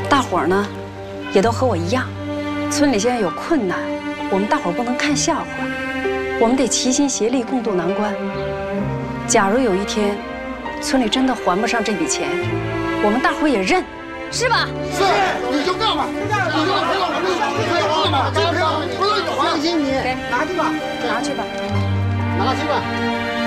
大伙儿呢，也都和我一样，村里现在有困难，我们大伙儿不能看笑话，我们得齐心协力共度难关。假如有一天，村里真的还不上这笔钱，我们大伙儿也认，是吧？ 是，你就干吧，你就陪我们干吧，陪我们，不是放心你，拿去吧， 拿去吧， 拿去吧。